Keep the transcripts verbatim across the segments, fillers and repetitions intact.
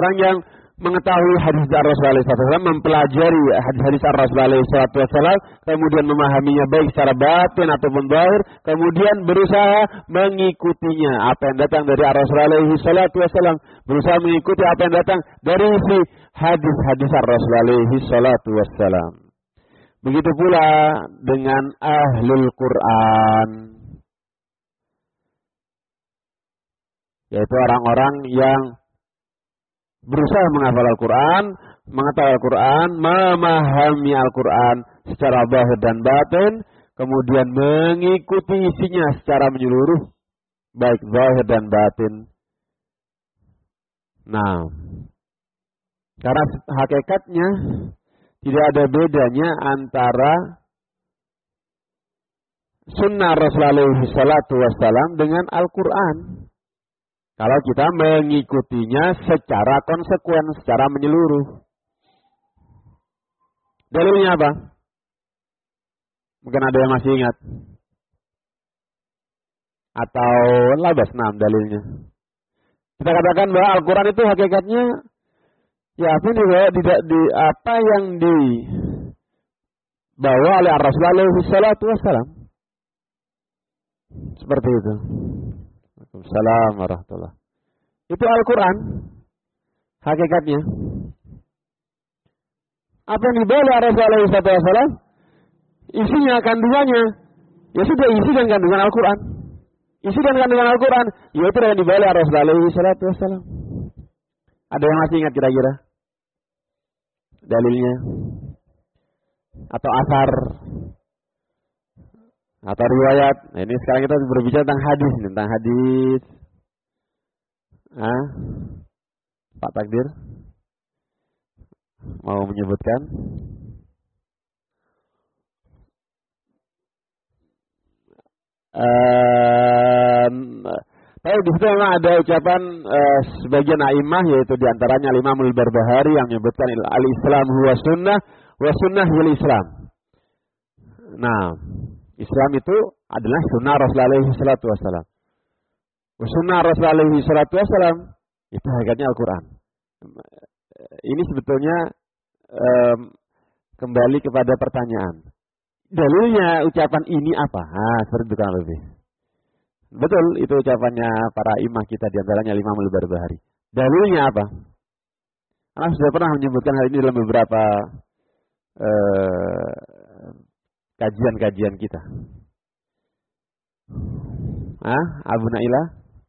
Orang yang mengetahui hadis dari Rasulullah shallallahu alaihi wasallam, mempelajari hadis-hadis dari Rasulullah shallallahu alaihi wasallam, kemudian memahaminya baik secara batin ataupun zahir, kemudian berusaha mengikutinya apa yang datang dari Rasulullah shallallahu alaihi wasallam, berusaha mengikuti apa yang datang dari isi hadis-hadis Rasulullah shallallahu alaihi wasallam. Begitu pula dengan ahlul Quran, yaitu orang-orang yang berusaha menghafal Al-Quran, mengetahui Al-Quran, memahami Al-Quran secara zahir dan batin, kemudian mengikuti isinya secara menyeluruh, baik zahir dan batin. Nah, karena hakikatnya tidak ada bedanya antara sunnah Rasulullah shallallahu alaihi wasallam dengan Al-Quran. Kalau kita mengikutinya secara konsekuen, secara menyeluruh. Dalilnya apa? Mungkin ada yang masih ingat. Atau labas enam dalilnya. Kita katakan bahwa Al-Quran itu hakikatnya, ya apa nih, bahwa tidak di apa yang dibawa oleh Rasulullah shallallahu alaihi wasallam. Seperti itu. Assalamualaikum warahmatullahi wabarakatuh. Itu Al-Quran hakikatnya. Apa yang dibawa oleh Rasulullah shallallahu alaihi wasallam, isinya, kandungannya, ya sudah isi dan kandungan Al-Quran. Isi dan kandungan Al-Quran, yaitu yang dibawa oleh Rasulullah shallallahu alaihi wasallam. Ada yang masih ingat kira-kira dalilnya? Atau asar? Atau riwayat? Nah, ini sekarang kita berbicara tentang hadis, tentang hadis. Ah, Pak Takdir mau menyebutkan? Um, Tapi di situ memang ada ucapan uh, sebagian a'immah, yaitu diantaranya Imam Al-Barbahari yang menyebutkan al-Islam huwa sunnah wa sunnah hil Islam. Nah, Islam itu adalah sunnah Rasulullah shallallahu alaihi wasallam. Sunnah Rasulullah shallallahu alaihi wasallam itu hakikatnya Al-Quran. Ini sebetulnya um, kembali kepada pertanyaan. Dalilnya ucapan ini apa? Ah, seperti itu kan lebih. Betul, itu ucapannya para imam kita, diantaranya Imam Al-Barbahari. Dalilnya apa? Karena sudah pernah menyebutkan hal ini dalam beberapa eh, kajian-kajian kita. Ah, Abu Naila,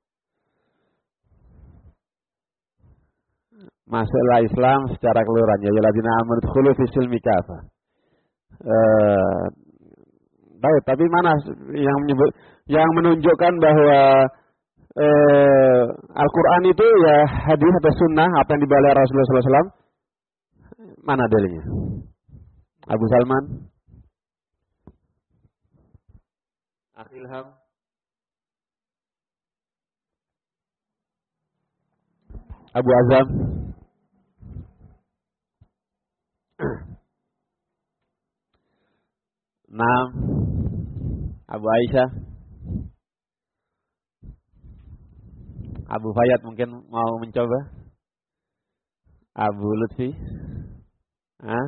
masuklah Islam secara keseluruhan. Ya alladzina amanu udkhulu fis silmi kafah. Eh, baik, tapi mana yang menyebut, yang menunjukkan bahwa eh, Al-Quran itu ya hadis atau sunnah apa yang dibawa oleh Rasulullah shallallahu alaihi wasallam? Mana dalilnya? Abu Salman, Akhilham, Abu Azam, Naam, Abu Aisyah, Abu Fayyad mungkin mau mencoba, Abu Lutfi, ah?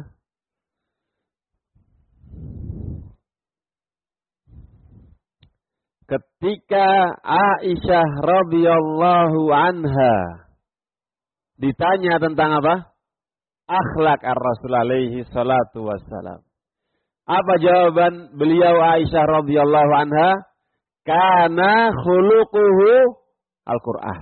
Ketika Aisyah radhiyallahu anha ditanya tentang apa? Akhlak ar-Rasul alaihi salatu wassalam. Apa jawaban beliau Aisyah radhiyallahu anha? Kana khuluquhu Al-Quran.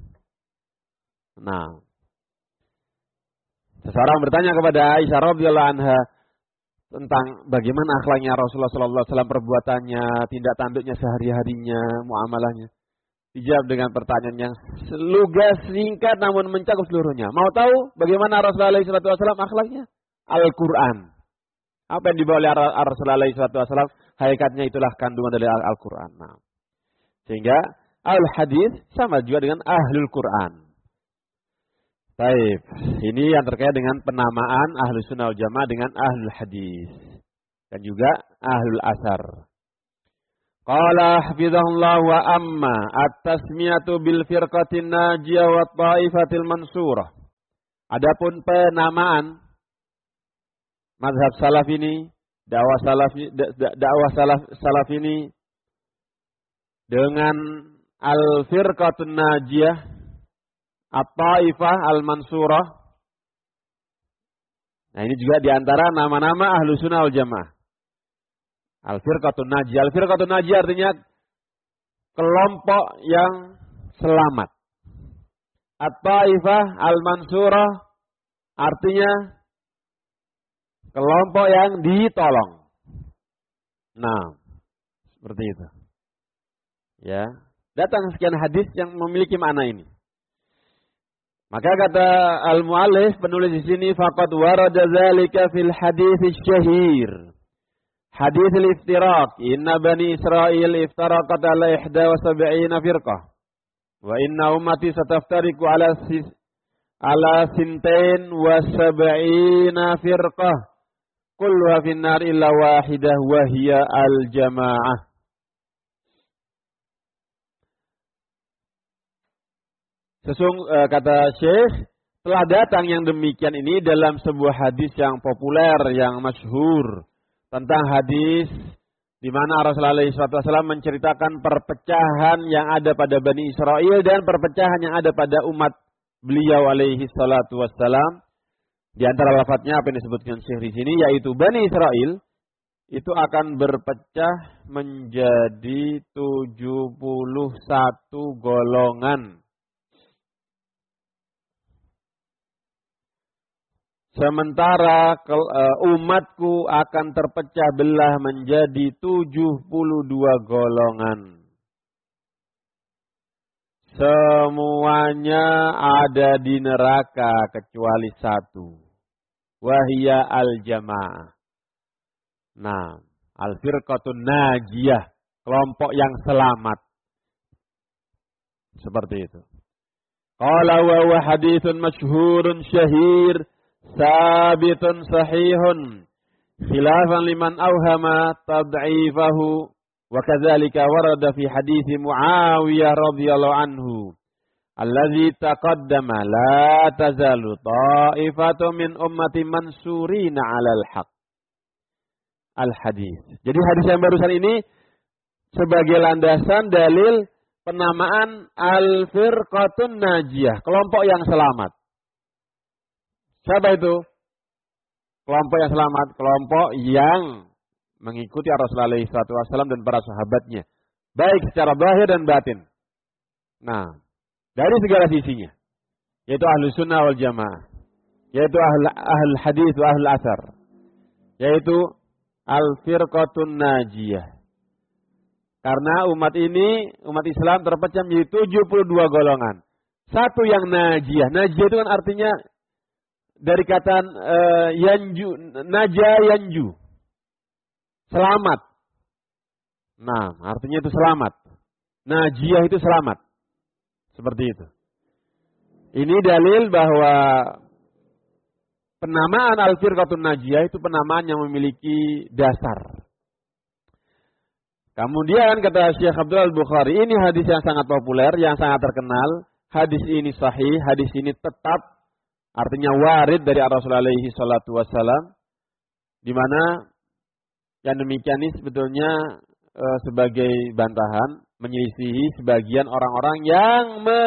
Nah, seseorang bertanya kepada Aisyah radhiyallahu anha tentang bagaimana akhlaknya Rasulullah sallallahu alaihi wasallam, perbuatannya, tindak tanduknya sehari-harinya, muamalahnya. Dijawab dengan pertanyaan yang lugas, singkat namun mencakup seluruhnya. Mau tahu bagaimana Rasulullah sallallahu alaihi wasallam akhlaknya? Al-Quran. Apa yang dibawa oleh Rasulullah shallallahu alaihi wasallam, hakikatnya itulah kandungan dari Al-Quran. Nah, sehingga al-hadis sama juga dengan ahlul Quran. Baik, ini yang terkait dengan penamaan ahlus sunnah wal jamaah dengan ahlul hadis dan juga ahlul asar. Qala hafizahullah wa amma at-tasmiyatu bil firqatin najiyah wa ta'ifatil mansurah. Adapun penamaan mazhab salaf ini, dakwah salaf dakwah salaf salaf ini dengan al-firqatun najiyah, at-taifah al-mansurah. Nah, ini juga diantara nama-nama ahlu sunnah wal jamaah. Al-firqatun najiyah. Al-firqatun najiyah artinya kelompok yang selamat. At-taifah al-mansurah artinya kelompok yang ditolong. Nah, seperti itu. Ya, datang sekian hadis yang memiliki makna ini. Maka kata al-muallif penulis di sini, faqad warada dzalika fil hadits syahir. Hadis al-iftiraq, inna bani Israil iftaraqat ala ihda wa sab'ina firqah. Wa inna ummati sataftariqu ala sis, ala sintain wa sab'ina firqah. Kulluha finnar illa wahidah wa hiya al-jamaah. Sesung uh, kata Syekh, telah datang yang demikian ini dalam sebuah hadis yang populer, yang masyhur, tentang hadis di mana Rasulullah shallallahu alaihi wasallam menceritakan perpecahan yang ada pada Bani Israel dan perpecahan yang ada pada umat beliau alaihi salatu wassalam. Di antara lafadznya apa yang disebutkan Syekh di sini, yaitu Bani Israel itu akan berpecah menjadi tujuh puluh satu golongan. Sementara umatku akan terpecah belah menjadi tujuh puluh dua golongan. Semuanya ada di neraka kecuali satu. Wahia al-jamaah. Nah, al-firqatun najiyah. Kelompok yang selamat. Seperti itu. Qala wa huwa haditsun masyhurun syahir. Sabitun sahihun khilafan liman awhama tad'ifahu wa kadzalika warada fi hadits Muawiyah radhiyallahu anhu alladzi taqaddama la tazalu ta'ifatu min ummati mansurina 'alal haqq al hadis. Jadi hadis yang barusan ini sebagai landasan dalil penamaan al-firqatun najiyah, kelompok yang selamat. Siapa itu? Kelompok yang selamat, kelompok yang mengikuti Rasulullah shallallahu alaihi wasallam dan para sahabatnya, baik secara zahir dan batin. Nah, dari segala sisinya, yaitu ahlu sunnah wal jamaah, yaitu ahl, ahl hadis wa ahl asar, yaitu al-firqatun najiyah. Karena umat ini, umat Islam terpecah menjadi tujuh puluh dua golongan. Satu yang najiyah. Najiyah itu kan artinya dari kata uh, yanju, naja yanju, selamat. Nah, artinya itu selamat. Najiyah itu selamat. Seperti itu. Ini dalil bahwa penamaan al-firqatun najiyah itu penamaan yang memiliki dasar. Kemudian kata Syekh Abdul Al-Bukhari, ini hadis yang sangat populer, yang sangat terkenal. Hadis ini sahih, hadis ini tetap. Artinya warid dari Rasulullah alaihi salatu wassalam, di mana yang demikian ini sebetulnya e, sebagai bantahan menyelisihi sebagian orang-orang yang me,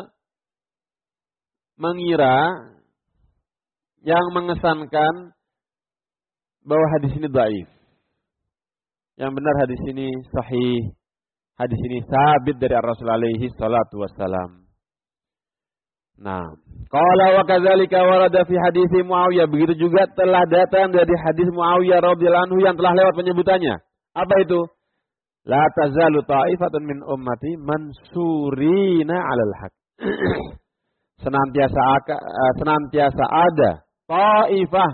mengira, yang mengesankan bahwa hadis ini dhaif. Yang benar hadis ini sahih, hadis ini sabit dari Rasulullah alaihi salatu wassalam. Nah, qala wa kadzalika warada fi hadis Muawiyah, begitu juga telah datang dari hadis Muawiyah radhiyallahu anhu yang telah lewat penyebutannya. Apa itu? La tazalu ta'ifatun min ummati mansurina 'alal haq. senantiasa senantiasa ada ta'ifah,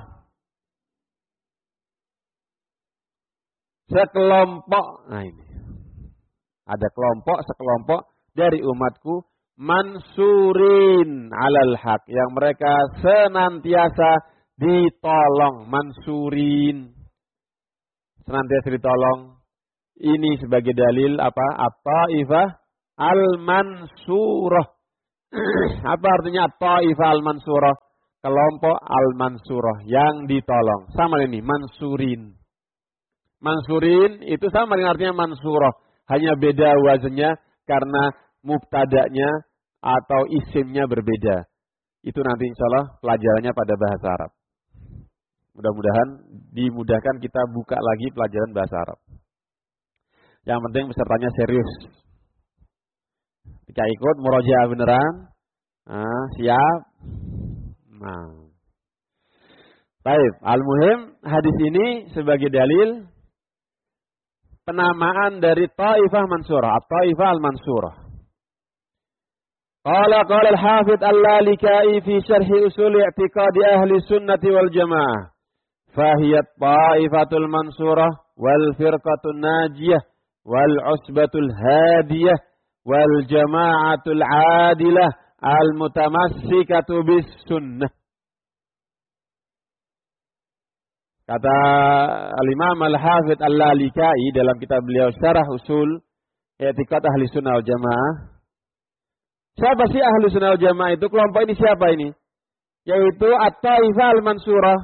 sekelompok. Nah ini. Ada kelompok, sekelompok dari umatku mansurin 'alal haq, yang mereka senantiasa ditolong. Mansurin, senantiasa ditolong. Ini sebagai dalil apa? At-taifah al-mansurah. Apa artinya at-taifah al-mansurah? kelompok al-mansurah yang ditolong. Sama ini mansurin. Mansurin itu sama dengan artinya mansurah, hanya beda wazannya karena mubtada'nya atau isimnya berbeda. Itu nanti insya Allah pelajarannya pada bahasa Arab. Mudah-mudahan dimudahkan kita buka lagi pelajaran bahasa Arab. Yang penting pesertanya serius. Jika ikut murojaah beneran, nah, siap. Nah, baik. Al-muhim hadis ini sebagai dalil penamaan dari Taifah Mansurah, Taifah Al-Mansurah. Qala qala al-Hafidz Al-Lalikai fi syarh usul i'tiqad ahli sunnati wal jamaah. Fahiyat Taifatul Mansurah wal firqatul najiyah wal usbatul hadiyah wal jama'atul adilah al-mutamassikatu bis sunnah. Kata Al-Imam Al-Hafidz Al-Lalikai dalam kitab beliau Syarah Usul I'tiqad Ahli Sunnah wal Jamaah. Siapa sih Ahli Sunnah wal Jamaah itu? Kelompok ini siapa ini? Yaitu At-Taifah Al-Mansurah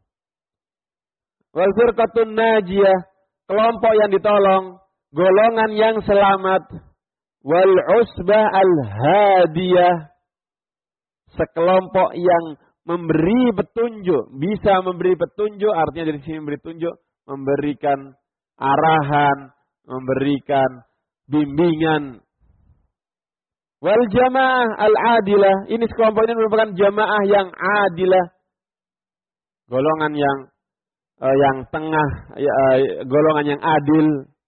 wal Firqatun Najiyah, kelompok yang ditolong, golongan yang selamat, wal Usbah Al-Hadiyah, sekelompok yang memberi petunjuk, bisa memberi petunjuk, artinya dari sini memberi petunjuk, memberikan arahan, memberikan bimbingan. Wal jamaah al-adilah, ini sekelompok ini merupakan jamaah yang adilah, golongan yang uh, yang tengah, uh, golongan yang adil.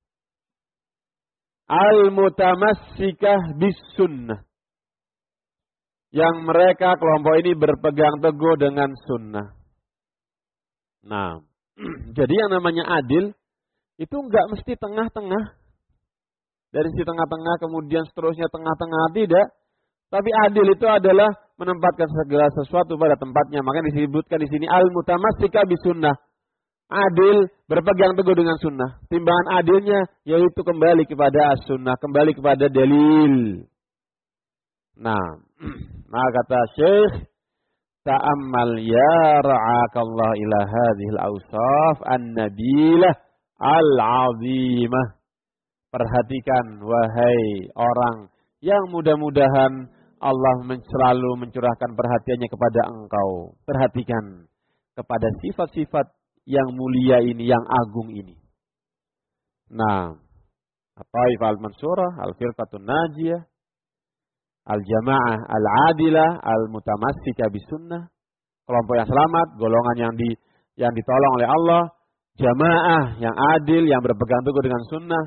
Al-mutamassikah bis sunnah, yang mereka kelompok ini berpegang teguh dengan sunnah. Nah, jadi yang namanya adil itu enggak mesti tengah-tengah. Dari si tengah-tengah kemudian seterusnya tengah-tengah, tidak. Tapi adil itu adalah menempatkan segala sesuatu pada tempatnya. Makanya disebutkan di sini al-mutamassikah bis sunnah. Adil berpegang teguh dengan sunnah. Timbangan adilnya yaitu kembali kepada as-sunnah, kembali kepada dalil. Nah, nah kata Syekh, ta'ammal ya ra'akallah ila hadhil awsaf an-nabilah al-azimah. Perhatikan wahai orang yang mudah-mudahan Allah selalu mencurahkan perhatiannya kepada engkau. Perhatikan kepada sifat-sifat yang mulia ini, yang agung ini. Nah, At-Taifah Al-Mansurah, Al-Firqatun Najiyah, Al-Jamaah Al-Adilah, Al-Mutamassikah Bisunnah, kelompok yang selamat, golongan yang di yang ditolong oleh Allah, jamaah yang adil, yang berpegang teguh dengan sunnah.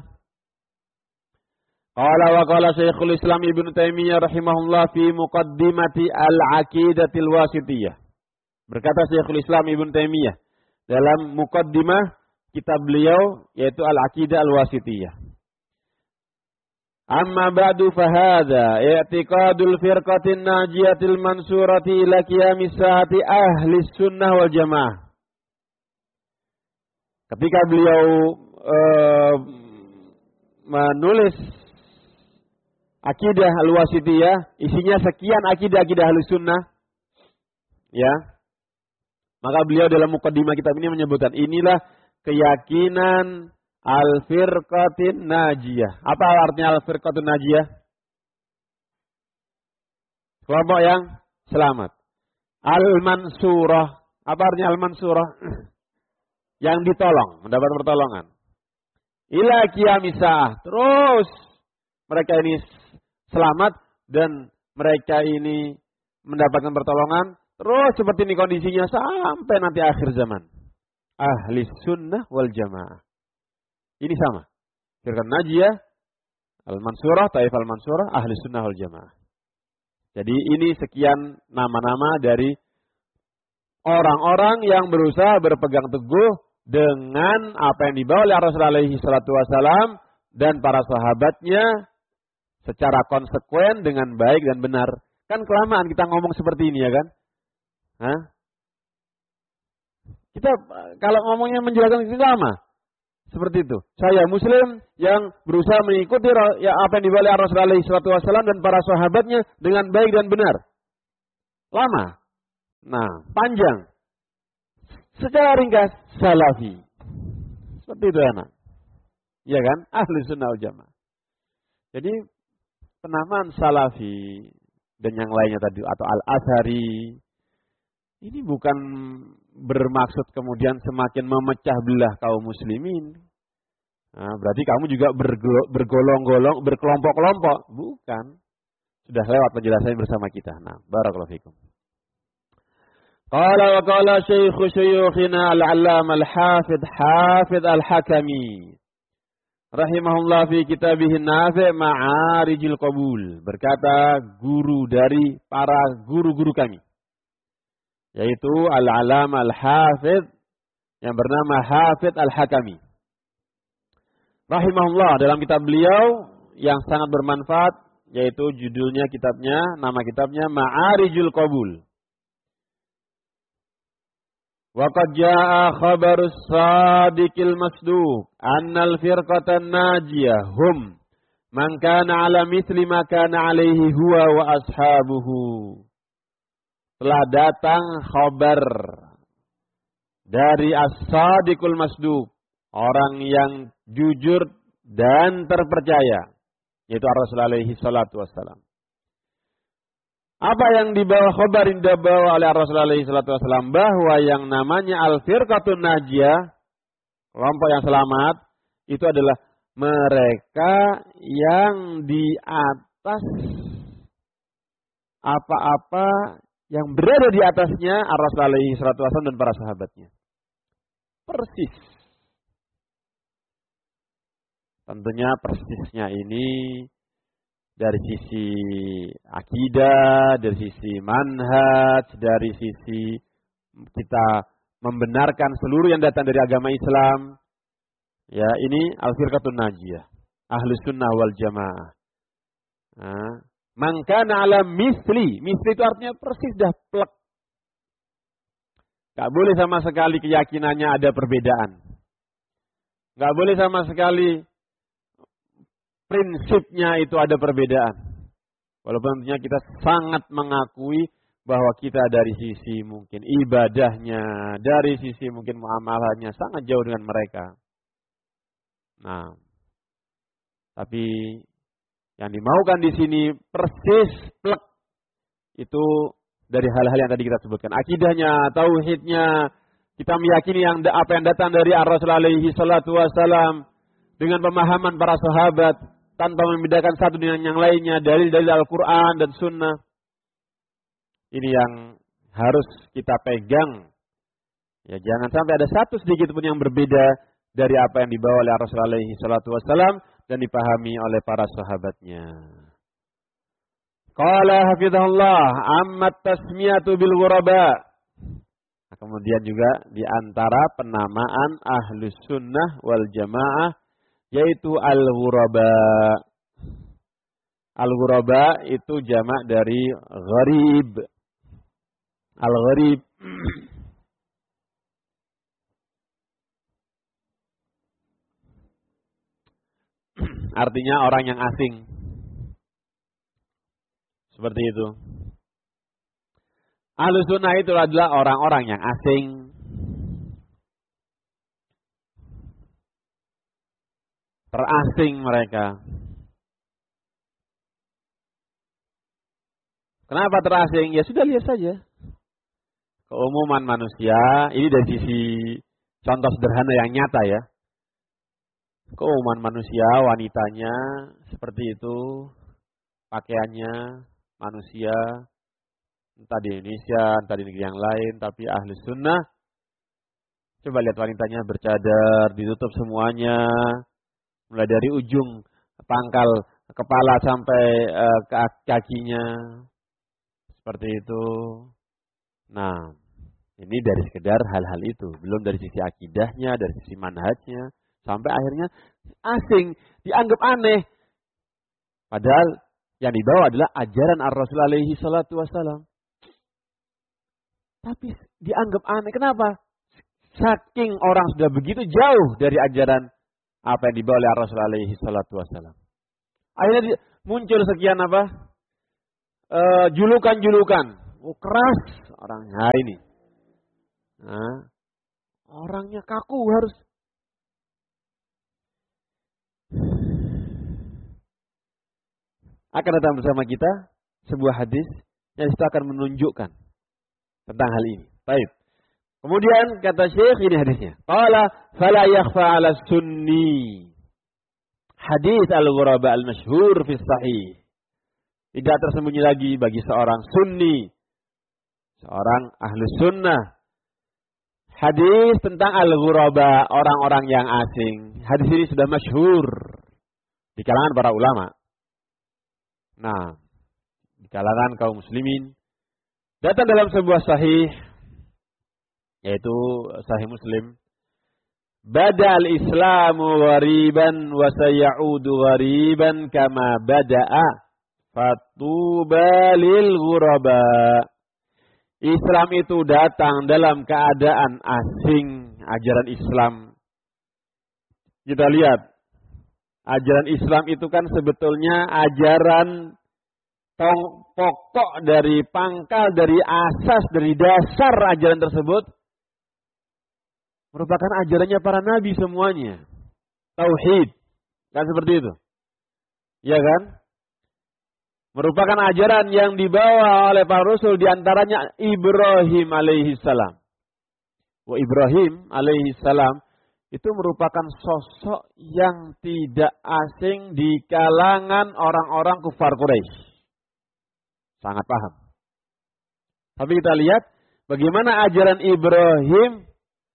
Qala wa qala Syekhul Islam Ibnu Taimiyah rahimahullah fi muqaddimati al-aqidatil wasitiyah. Berkata Syekhul Islam Ibnu Taimiyah dalam muqaddimah kitab beliau yaitu Al-Aqidah Al-Wasitiyah. Amma ba'du fahadha i'tiqadul firqatin najiyatil mansurati ila qiyamis saati ahli sunnah wal jamaah. Ketika beliau uh, menulis Akidah Al-Wasitiyah, isinya sekian akidah-akidah Ahli Sunnah, ya. Maka beliau dalam mukaddimah kitab ini menyebutkan inilah keyakinan Al-Firqatin Najiyah. Apa artinya Al-Firqatin Najiyah? Kelompok yang selamat. Al-Mansurah. Apa artinya Al-Mansurah? Yang ditolong, mendapat pertolongan. Ila qiyamisah. Terus mereka ini selamat dan mereka ini mendapatkan pertolongan terus seperti ini kondisinya sampai nanti akhir zaman. Ahli sunnah wal jamaah. Ini sama. Firqah Najiyah, Al-Mansurah, Taifah Al-Mansurah, Ahli sunnah wal jamaah. Jadi ini sekian nama-nama dari orang-orang yang berusaha berpegang teguh dengan apa yang dibawa oleh Rasulullah alaihi salatu wasalam dan para sahabatnya secara konsekuen dengan baik dan benar. Kan kelamaan kita ngomong seperti ini ya kan? Hah? Kita kalau ngomongnya menjelaskan itu lama. Seperti itu. Saya muslim yang berusaha mengikuti ya, apa yang dibawa oleh Rasulullah alaihi salatu wasallam dan para sahabatnya dengan baik dan benar. Lama. Nah, panjang. Secara ringkas, salafi. Seperti itu anak. Iya kan? Ahli sunnah wal jamaah. Jadi penamaan salafi dan yang lainnya tadi atau al-athari ini bukan bermaksud kemudian semakin memecah belah kaum muslimin. Nah, berarti kamu juga bergolong-golong, berkelompok-kelompok. Bukan. Sudah lewat penjelasannya bersama kita. Nah, barakallahu fikum. Qala wa qala syekhu syuyukhina al-'allamah al-hafidh hafidh al-hakami rahimahullah fi kitabih an-nafi' ma'arijil qabul. Berkata guru dari para guru-guru kami, yaitu al-'allamah al-hafidh yang bernama Hafidh al-Hakami rahimahullah, dalam kitab beliau yang sangat bermanfaat, yaitu judulnya kitabnya, nama kitabnya Ma'arijul Qabul. Wa qad jaa'a khabarus sadiqil masduq annal firqatan najiyah hum man kana 'ala mithli ma kana 'alaihi huwa wa ashabuhu. Telah datang khabar dari as-sadiqul masduq, orang yang jujur dan terpercaya, yaitu Rasulullah alaihi salatu wassalam. Apa yang dibawa khabar yang dibawa oleh Rasulullah alaihi salatu wassalam, bahwa yang namanya al-firqatun najiyah, kelompok yang selamat, itu adalah mereka yang di atas apa-apa yang berada di atasnya Rasulullah alaihi salatu wassalam dan para sahabatnya. Persis. Tentunya persisnya ini dari sisi akidah, dari sisi manhaj, dari sisi kita membenarkan seluruh yang datang dari agama Islam. Ya, ini al-firqatun najiyah, ahlus sunnah wal jamaah. Nah, man kana ala misli, misli itu artinya persis dah plek. Gak boleh sama sekali keyakinannya ada perbedaan. Gak boleh sama sekali prinsipnya itu ada perbedaan. Walaupun tentunya kita sangat mengakui bahwa kita dari sisi mungkin ibadahnya, dari sisi mungkin muamalahnya sangat jauh dengan mereka. Nah, tapi yang dimaukan di sini persis plek itu dari hal-hal yang tadi kita sebutkan. Akidahnya, tauhidnya, kita meyakini yang apa yang datang dari Rasulullah alaihi salatu wassalam dengan pemahaman para sahabat, tanpa membedakan satu dengan yang lainnya, dalil-dalil Al-Quran dan Sunnah. Ini yang harus kita pegang. Ya, jangan sampai ada satu sedikit pun yang berbeda dari apa yang dibawa oleh Rasulullah alaihi salatu wassalam dan dipahami oleh para sahabatnya. Qala hafizahullah ammat tasmiyatu bil ghuraba. Nah, kemudian juga di antara penamaan ahlus sunnah wal jamaah yaitu al-ghuraba. Al-ghuraba itu jamak dari gharib. Al-gharib artinya orang yang asing. Seperti itu. Ahlus sunnah itu adalah orang-orang yang asing. Terasing mereka. Kenapa terasing? Ya sudah lihat saja. Keumuman manusia, ini dari sisi contoh sederhana yang nyata ya. Keumuman manusia, wanitanya seperti itu. Pakaiannya, manusia, entah di Indonesia, entah di negeri yang lain, tapi ahli sunnah. Coba lihat wanitanya bercadar, ditutup semuanya. Mulai dari ujung pangkal kepala sampai uh, ke kakinya. Seperti itu. Nah, ini dari sekedar hal-hal itu. Belum dari sisi akidahnya, dari sisi manhajnya. Sampai akhirnya asing, dianggap aneh. Padahal yang dibawa adalah ajaran Ar-Rasul alaihi salatu wassalam. Tapi dianggap aneh. Kenapa? Saking orang sudah begitu jauh dari ajaran apa yang dibawa oleh Rasul alaihi salatu wassalam. Akhirnya muncul sekian apa? E, julukan-julukan. Oh keras orangnya hari ini. Nah, orangnya kaku harus. Akan datang bersama kita sebuah hadis yang itu akan menunjukkan tentang hal ini. Baik. Kemudian kata Syekh ini hadisnya. Qala fala yakhfa 'ala sunni. Hadis al-ghuraba al-masyhur fi sahih. Tidak tersembunyi lagi bagi seorang sunni, seorang ahlu sunnah. Hadis tentang al-ghuraba, orang-orang yang asing. Hadis ini sudah masyhur di kalangan para ulama. Nah, di kalangan kaum muslimin. Datang dalam sebuah sahih, yaitu Sahih Muslim. Bada'al Islamu ghariban wa sayaudu ghariban kama bada'a fatuba lil ghuraba. Islam itu datang dalam keadaan asing, ajaran Islam. Kita lihat, ajaran Islam itu kan sebetulnya ajaran pokok dari pangkal, dari asas, dari dasar ajaran tersebut merupakan ajarannya para nabi semuanya. Tauhid. Kan seperti itu. Ya kan? Merupakan ajaran yang dibawa oleh para rasul, diantaranya Ibrahim alaihi salam. Wa Ibrahim alaihi salam itu merupakan sosok yang tidak asing di kalangan orang-orang kufar Quraisy. Sangat paham. Tapi kita lihat bagaimana ajaran Ibrahim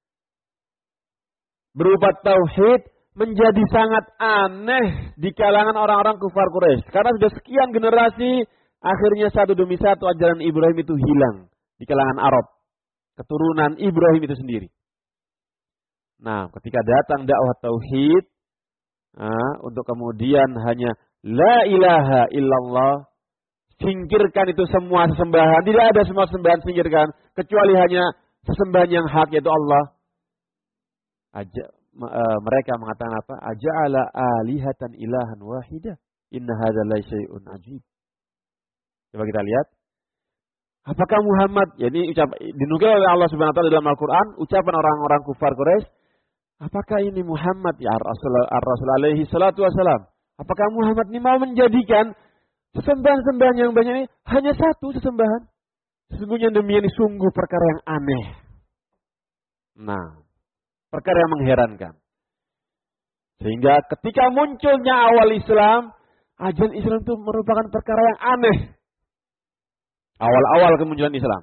berupa tauhid menjadi sangat aneh di kalangan orang-orang kufar Quraisy. Karena sudah sekian generasi, akhirnya satu demi satu ajaran Ibrahim itu hilang di kalangan Arab. Keturunan Ibrahim itu sendiri. Nah, ketika datang dakwah tauhid, nah, untuk kemudian hanya la ilaha illallah, singkirkan itu semua sesembahan. Tidak ada semua sembahan, singkirkan. Kecuali hanya sesembahan yang hak, yaitu Allah. Aja, uh, mereka mengatakan apa? Aja'ala alihatan ilahan wahidah. Inna hadza la syai'un ajib. Coba kita lihat. Apakah Muhammad, ya ini ucap, dinukil oleh Allah Subhanahu wa taala dalam Al-Qur'an, ucapan orang-orang kufar Quraisy, apakah ini Muhammad ya Rasul Ar-Rasul alaihi salatu wasalam? Apakah Muhammad ini mau menjadikan sesembahan-sembahan yang banyak ini hanya satu sesembahan? Sesungguhnya demikian sungguh perkara yang aneh. Nah, perkara yang mengherankan. Sehingga ketika munculnya awal Islam, ajaran Islam itu merupakan perkara yang aneh. Awal-awal kemunculan Islam.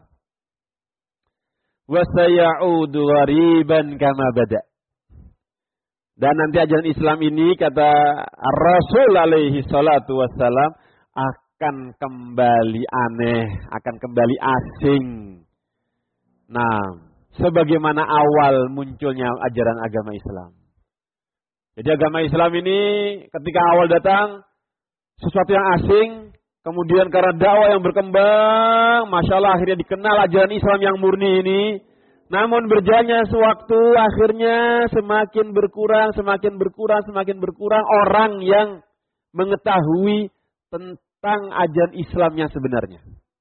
Wa sayaudu ghariban kama bada. Dan nanti ajaran Islam ini kata Rasul alaihi salatu wassalam akan kembali aneh, akan kembali asing. Nah, sebagaimana awal munculnya ajaran agama Islam. Jadi agama Islam ini ketika awal datang sesuatu yang asing, kemudian karena dakwah yang berkembang, masya Allah akhirnya dikenal ajaran Islam yang murni ini. Namun berjalannya sewaktu akhirnya semakin berkurang, semakin berkurang, semakin berkurang orang yang mengetahui tentang ajaran Islam yang sebenarnya.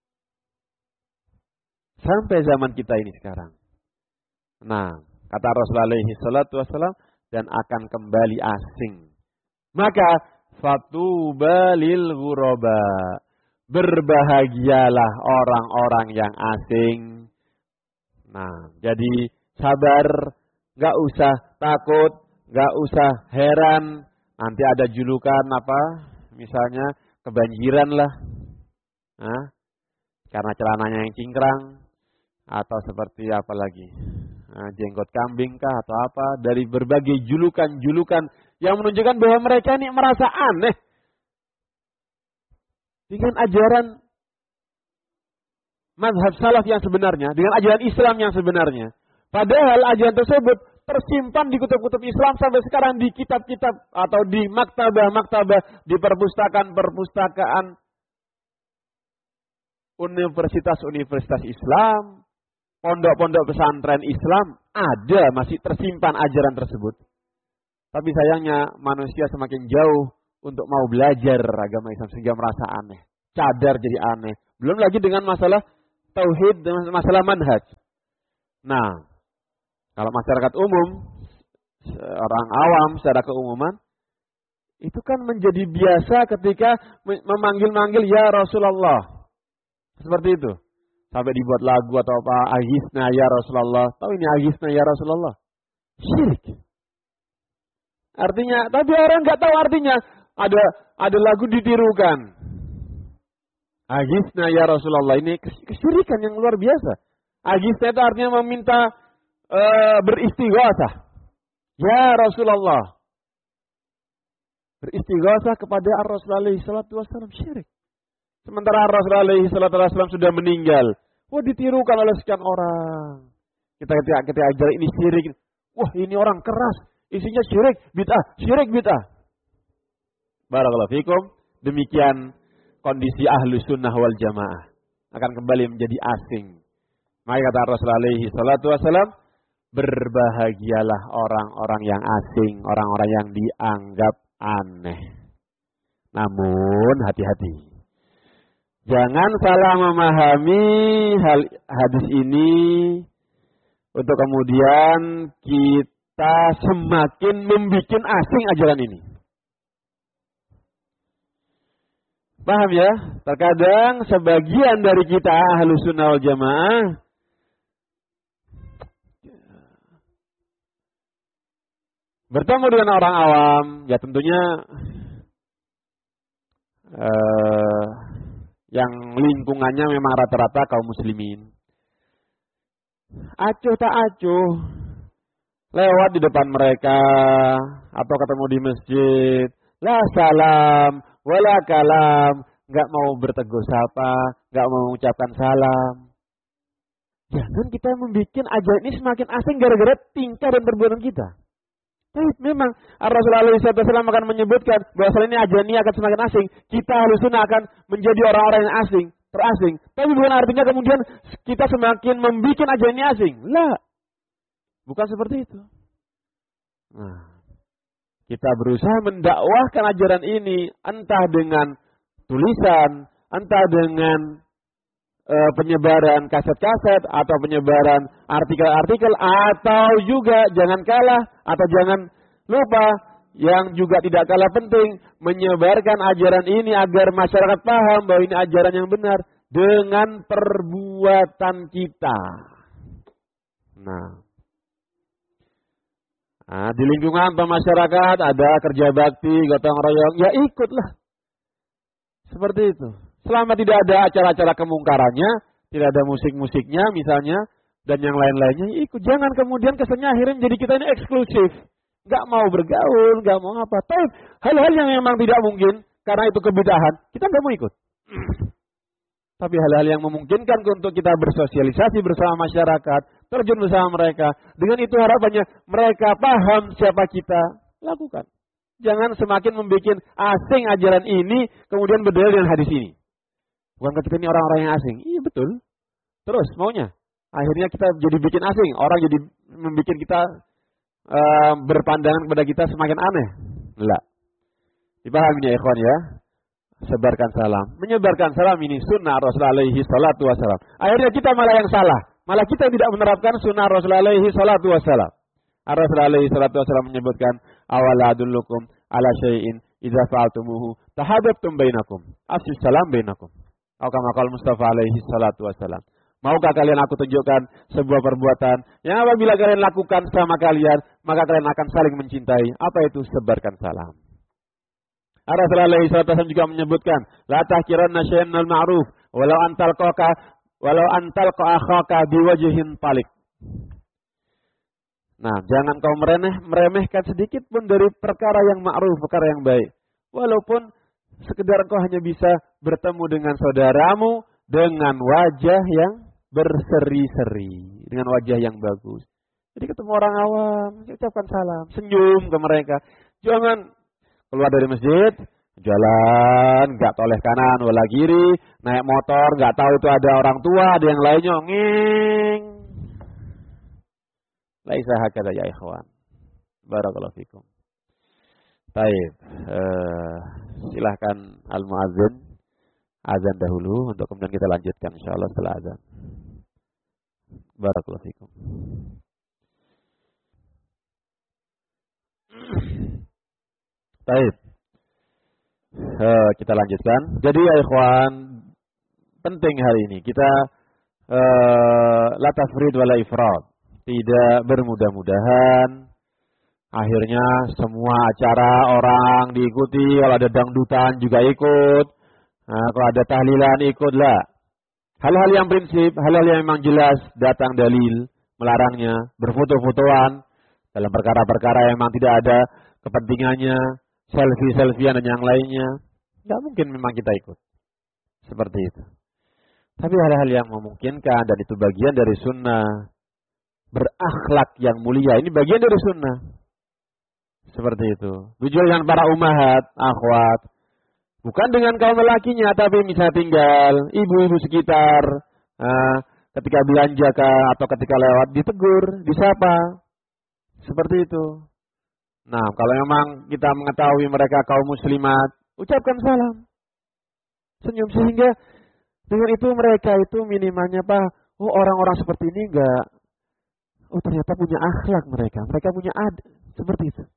Sampai zaman kita ini sekarang. Nah, kata Rasulullah alaihi salatu wassalam, dan akan kembali asing. Maka fatuba lil ghuraba. Berbahagialah orang-orang yang asing. Nah, jadi sabar, gak usah takut, gak usah heran. Nanti ada julukan apa? Misalnya kebanjiran lah. Nah, karena celananya yang cingkrang. Atau seperti apa lagi? Nah, jenggot kambing kah atau apa? Dari berbagai julukan-julukan yang menunjukkan bahwa mereka ini merasa aneh dengan ajaran mazhab salaf yang sebenarnya, dengan ajaran Islam yang sebenarnya. Padahal ajaran tersebut tersimpan di kutub-kutub Islam sampai sekarang di kitab-kitab atau di maktabah-maktabah, di perpustakaan-perpustakaan universitas-universitas Islam, pondok-pondok pesantren Islam, ada masih tersimpan ajaran tersebut. Tapi sayangnya manusia semakin jauh untuk mau belajar agama Islam sehingga merasa aneh. Cadar jadi aneh. Belum lagi dengan masalah tauhid, masalah manhaj. Nah, kalau masyarakat umum, orang awam secara keumuman, itu kan menjadi biasa ketika memanggil-manggil ya Rasulullah. Seperti itu. Sampai dibuat lagu atau apa, Agisna ya Rasulullah. Tahu ini Agisna ya Rasulullah? Syirik. Artinya, tapi orang nggak tahu artinya. Ada ada lagu ditirukan. Agisna ya Rasulullah. Ini kesyirikan yang luar biasa. Agisna itu artinya meminta uh, beristighosah. Ya Rasulullah. Beristighosah kepada Ar-Rasul alaihi salatu wassalam, syirik. Sementara Ar-Rasul alaihi salatu wassalam sudah meninggal. Wah, ditirukan oleh sekian orang. Kita ketika kita ajar ini syirik. Wah, ini orang keras. Isinya syirik, bid'ah, syirik, bid'ah. Barakallahu fikum. Demikian kondisi ahlu sunnah wal jamaah. Akan kembali menjadi asing. Maka kata Rasul alaihi salatu wassalam, berbahagialah orang-orang yang asing, orang-orang yang dianggap aneh. Namun hati-hati. Jangan salah memahami hal hadis ini untuk kemudian kita semakin membuat asing ajaran ini. Paham ya? Terkadang sebagian dari kita Ahlus Sunnah wal Jamaah bertemu dengan orang awam, ya tentunya uh, yang lingkungannya memang rata-rata kaum muslimin. Acuh tak acuh, lewat di depan mereka atau ketemu di masjid, la salam, wala kalam, nggak mau bertegur sapa, nggak mau mengucapkan salam. Jangan kita membuat ajaran ini semakin asing gara-gara tingkah dan perbuatan kita. Tapi memang Rasulullah shallallahu alaihi wasallam akan menyebutkan bahwa ini ajaran ini akan semakin asing. Kita Ahlus Sunnah akan menjadi orang-orang yang asing, terasing. Tapi bukan artinya kemudian kita semakin membuat ajaran ini asing. Lah, bukan seperti itu. Nah, kita berusaha mendakwahkan ajaran ini entah dengan tulisan, entah dengan e, penyebaran kaset-kaset atau penyebaran artikel-artikel, atau juga jangan kalah atau jangan lupa yang juga tidak kalah penting, menyebarkan ajaran ini agar masyarakat paham bahwa ini ajaran yang benar dengan perbuatan kita. Nah, Nah, di lingkungan masyarakat ada kerja bakti, gotong royong, ya ikutlah. Seperti itu. Selama tidak ada acara-acara kemungkarannya, tidak ada musik-musiknya misalnya, dan yang lain-lainnya, ikut. Jangan kemudian kesannya akhirnya menjadi kita ini eksklusif. Gak mau bergaul, gak mau apa. Tapi hal-hal yang memang tidak mungkin, karena itu kebidahan, kita gak mau ikut. Tapi hal-hal yang memungkinkan untuk kita bersosialisasi bersama masyarakat, terjun bersama mereka. Dengan itu harapannya mereka paham siapa kita, lakukan. Jangan semakin membuat asing ajaran ini, kemudian berdalil dengan hadis ini. Bukan kita ini orang-orang yang asing. Iya betul. Terus maunya. Akhirnya kita jadi bikin asing. Orang jadi membuat kita uh, berpandangan kepada kita semakin aneh. Enggak. Dipahami ya ikhwan ya. Sebarkan salam. Menyebarkan salam ini sunnah Rasulullah alaihi salatu wassalam. Akhirnya kita malah yang salah. Malah kita tidak menerapkan sunnah Rasulullah alaihi salatu wassalam. Rasulullah alaihi salatu wassalam menyebutkan, awala adullukum ala syai'in idza fa'altumuhu tahabbtum bainakum. Afshis salam bainakum. Atau kama qala Mustafa alaihi salatu wassalam. Maukah kalian aku tunjukkan sebuah perbuatan yang apabila kalian lakukan sama kalian, maka kalian akan saling mencintai. Apa itu? Sebarkan salam. Rasulullah alaihi salatu wassalam juga menyebutkan, la tahkiranna syai'an minal ma'ruf walau antal qaqa walau antal qakhaka biwajhin talik. Nah, jangan kau meremeh, meremehkan sedikit pun dari perkara yang ma'ruf, perkara yang baik. Walaupun sekedar kau hanya bisa bertemu dengan saudaramu dengan wajah yang berseri-seri, dengan wajah yang bagus. Jadi ketemu orang awam, ucapkan salam, senyum ke mereka. Jangan keluar dari masjid, jalan, gak toleh kanan, wala kiri, naik motor, gak tahu tuh ada orang tua, ada yang lainnya, nging. Laisa hakada ya ikhwan. Barakallahu fikum. Baik, uh, silahkan al-muazzin azan dahulu untuk kemudian kita lanjutkan insyaallah setelah azan. Barakallahu fikum. Baik. Uh, kita lanjutkan. Jadi ya ikhwan, penting hari ini kita uh, la tafrid wala ifrad. Tidak bermudah-mudahan. Akhirnya semua acara orang diikuti. Kalau ada dangdutan juga ikut. Nah, kalau ada tahlilan ikutlah. Hal-hal yang prinsip, hal-hal yang memang jelas datang dalil melarangnya, berfoto-fotoan dalam perkara-perkara yang memang tidak ada kepentingannya, selfie-selfiean dan yang lainnya, nggak mungkin memang kita ikut seperti itu. Tapi hal-hal yang memungkinkan dan itu bagian dari sunnah, berakhlak yang mulia, ini bagian dari sunnah. Seperti itu. Tujuan dengan para ummahat, akhwat, bukan dengan kaum lelakinya, tapi misalnya tinggal ibu-ibu sekitar, uh, ketika belanja kah, atau ketika lewat ditegur, disapa, seperti itu. Nah, kalau memang kita mengetahui mereka kaum muslimat, ucapkan salam, senyum, sehingga dengan itu mereka itu minimalnya apa? Oh, orang-orang seperti ini enggak, oh ternyata punya akhlak mereka, mereka punya ad, seperti itu.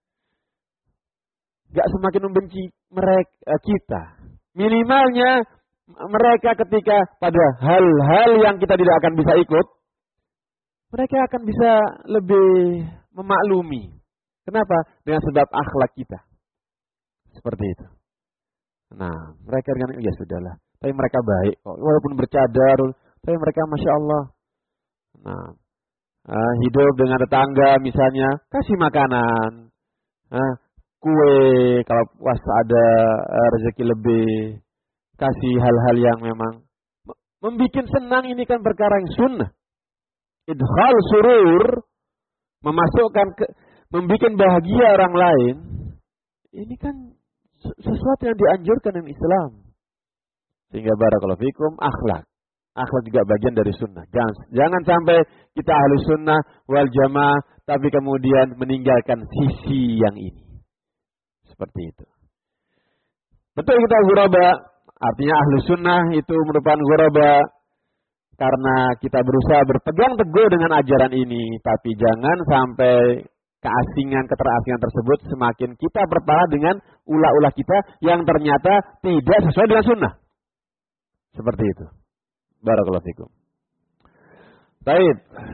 Gak semakin membenci mereka kita. Minimalnya mereka ketika pada hal-hal yang kita tidak akan bisa ikut, mereka akan bisa lebih memaklumi. Kenapa? Dengan sebab akhlak kita. Seperti itu. Nah, mereka dengan ya sudahlah. Tapi mereka baik kok. Walaupun bercadar, tapi mereka masya Allah. Nah, uh, hidup dengan tetangga misalnya, kasih makanan. Nah, kue, kalau pas ada uh, rezeki lebih, kasih hal-hal yang memang membuat senang. Ini kan perkara yang sunnah. Idkhal surur, memasukkan, ke, membuat bahagia orang lain, ini kan sesuatu yang dianjurkan dalam Islam. Sehingga barakallahu fikum, akhlak. Akhlak juga bagian dari sunnah. Jangan, jangan sampai kita ahli sunnah wal jamaah, tapi kemudian meninggalkan sisi yang ini. Seperti itu. Betul kita ghuraba, artinya ahlu sunnah itu merupakan ghuraba karena kita berusaha berpegang teguh dengan ajaran ini, tapi jangan sampai keasingan, keterasingan tersebut semakin kita berpahala dengan ulah-ulah kita yang ternyata tidak sesuai dengan sunnah. Seperti itu. Barakallahu fikum. Baik.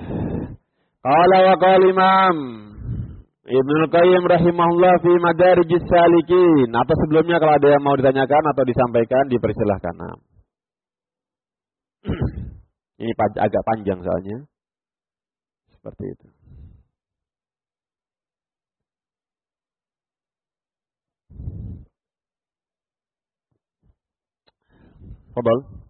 Qala wa qala Imam Ibnu Qayyim rahimahullah fi Madarijis Salikin. Atau sebelumnya kalau ada yang mau ditanyakan atau disampaikan, dipersilahkan. Nah. Ini agak panjang soalnya. Seperti itu. Fadhal.